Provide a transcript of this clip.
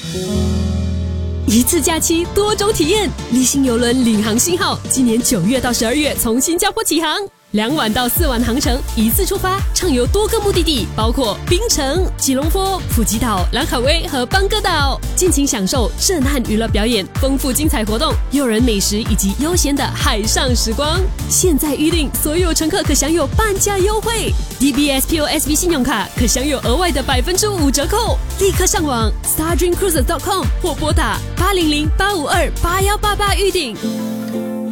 一次假期多种体验，立信邮轮领航信号今年9月到12月从新加坡起航，2晚到4晚航程，一次出发，畅游多个目的地，包括槟城、吉隆坡、普吉岛、兰卡威和邦哥岛，尽情享受震撼娱乐表演、丰富精彩活动、诱人美食以及悠闲的海上时光。现在预订，所有乘客可享有半价优惠 ，DBS POSB 信用卡可享有额外的5%折扣。立刻上网 stardreamcruises.com 或拨打800-852-8188预订。